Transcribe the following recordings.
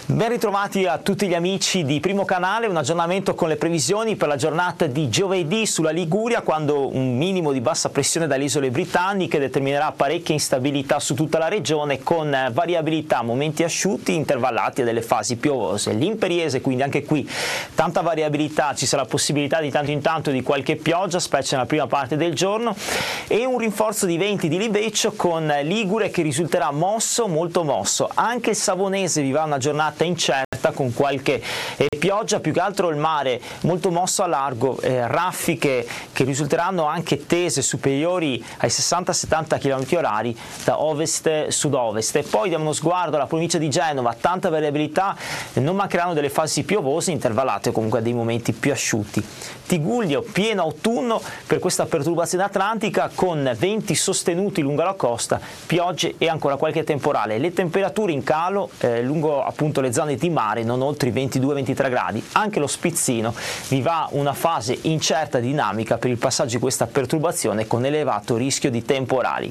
Ben ritrovati a tutti gli amici di Primo Canale, un aggiornamento con le previsioni per la giornata di giovedì sulla Liguria, quando un minimo di bassa pressione dalle isole britanniche determinerà parecchia instabilità su tutta la regione, con variabilità, momenti asciutti intervallati a delle fasi piovose. L'Imperiese, quindi anche qui tanta variabilità, ci sarà possibilità di tanto in tanto di qualche pioggia, specie nella prima parte del giorno, e un rinforzo di venti di libeccio con Ligure che risulterà mosso, molto mosso. Anche il Savonese vivrà una giornata incerta con qualche pioggia, più che altro il mare molto mosso a largo, raffiche che risulteranno anche tese superiori ai 60-70 km/h da ovest-sud-ovest. E poi diamo uno sguardo alla provincia di Genova, tanta variabilità, non mancheranno delle fasi piovose intervallate comunque a dei momenti più asciutti. Tigullio, pieno autunno per questa perturbazione atlantica, con venti sostenuti lungo la costa, piogge e ancora qualche temporale. Le temperature in calo lungo appunto le zone di mare, non oltre i 22-23 gradi. Anche lo Spizzino vivrà una fase incerta dinamica per il passaggio di questa perturbazione, con elevato rischio di temporali.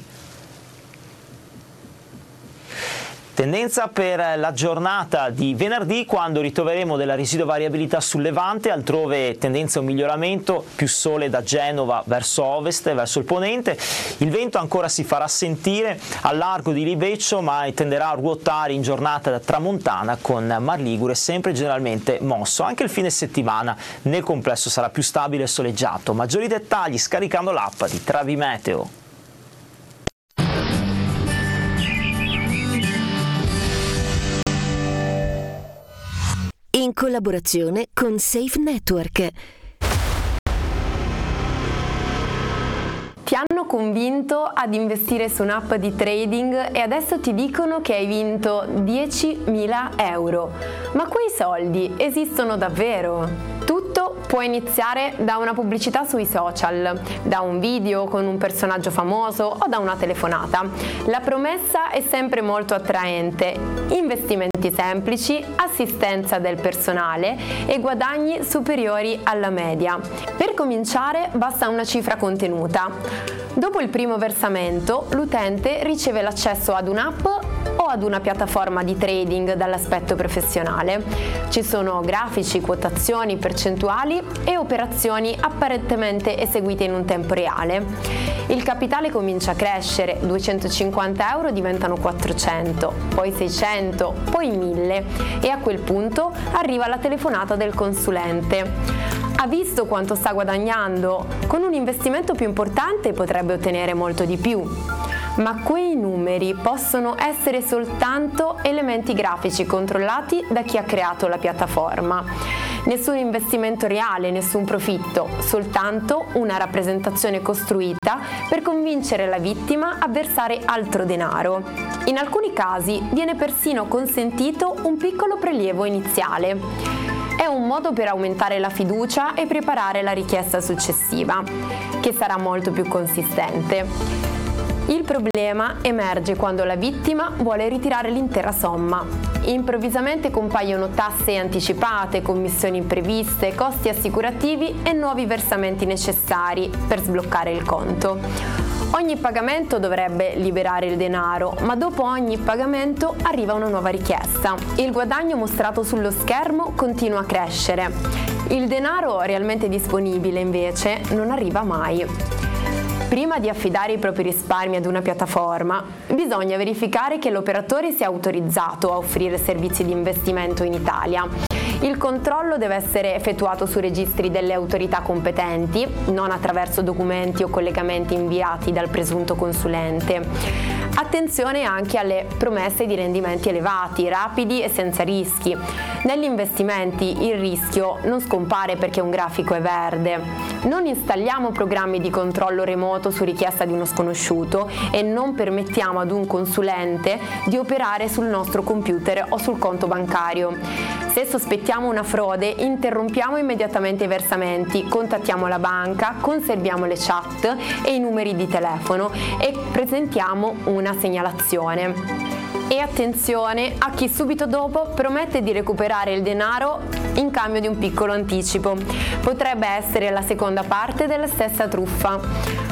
Tendenza per la giornata di venerdì, quando ritroveremo della residua variabilità sul Levante, altrove tendenza a un miglioramento, più sole da Genova verso ovest, verso il ponente. Il vento ancora si farà sentire al largo di Libeccio, ma tenderà a ruotare in giornata da tramontana, con Mar Ligure sempre generalmente mosso. Anche il fine settimana nel complesso sarà più stabile e soleggiato. Maggiori dettagli scaricando l'app di Travi Meteo. In collaborazione con Safe Network. Ti hanno convinto ad investire su un'app di trading e adesso ti dicono che hai vinto 10.000 euro. Ma quei soldi esistono davvero? Tutto può iniziare da una pubblicità sui social, da un video con un personaggio famoso o da una telefonata. La promessa è sempre molto attraente: investimenti semplici, assistenza del personale e guadagni superiori alla media. Per cominciare basta una cifra contenuta. Dopo il primo versamento, l'utente riceve l'accesso ad un'app o ad una piattaforma di trading dall'aspetto professionale. Ci sono grafici, quotazioni, percentuali e operazioni apparentemente eseguite in un tempo reale. Il capitale comincia a crescere, 250 euro diventano 400, poi 600, poi 1000 e a quel punto arriva la telefonata del consulente. Ha visto quanto sta guadagnando? Con un investimento più importante potrebbe ottenere molto di più. Ma quei numeri possono essere soltanto elementi grafici controllati da chi ha creato la piattaforma. Nessun investimento reale, nessun profitto, soltanto una rappresentazione costruita per convincere la vittima a versare altro denaro. In alcuni casi viene persino consentito un piccolo prelievo iniziale. È un modo per aumentare la fiducia e preparare la richiesta successiva, che sarà molto più consistente. Il problema emerge quando la vittima vuole ritirare l'intera somma. Improvvisamente compaiono tasse anticipate, commissioni impreviste, costi assicurativi e nuovi versamenti necessari per sbloccare il conto. Ogni pagamento dovrebbe liberare il denaro, ma dopo ogni pagamento arriva una nuova richiesta. Il guadagno mostrato sullo schermo continua a crescere. Il denaro realmente disponibile, invece, non arriva mai. Prima di affidare i propri risparmi ad una piattaforma, bisogna verificare che l'operatore sia autorizzato a offrire servizi di investimento in Italia. Il controllo deve essere effettuato su registri delle autorità competenti, non attraverso documenti o collegamenti inviati dal presunto consulente. Attenzione anche alle promesse di rendimenti elevati, rapidi e senza rischi. Negli investimenti il rischio non scompare perché un grafico è verde. Non installiamo programmi di controllo remoto su richiesta di uno sconosciuto e non permettiamo ad un consulente di operare sul nostro computer o sul conto bancario. Se sospettiamo una frode, interrompiamo immediatamente i versamenti, contattiamo la banca, conserviamo le chat e i numeri di telefono e presentiamo una segnalazione. E attenzione a chi subito dopo promette di recuperare il denaro in cambio di un piccolo anticipo. Potrebbe essere la seconda parte della stessa truffa.